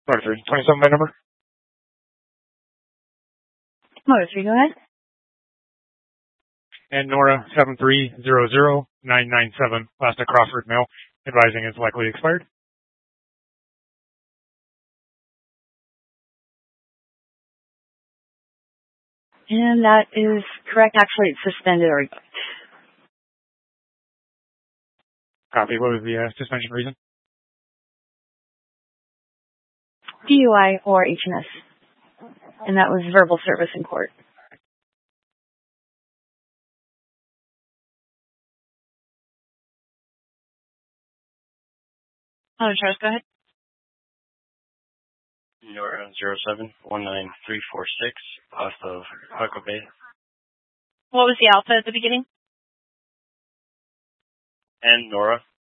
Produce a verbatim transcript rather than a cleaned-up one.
Motor three, twenty-seven by number. Motor three, go ahead. And Nora seven three zero zero nine nine seven, last at Crawford Mail, advising it's likely expired. And that is correct. Actually, it's suspended or revoked. Copy. What was the uh, suspension reason? D U I or H M S. And that was verbal service in court. Motor Charles, go ahead. Nora zero seven one nine three four six off of Huckle Bay. What was the alpha at the beginning? And Nora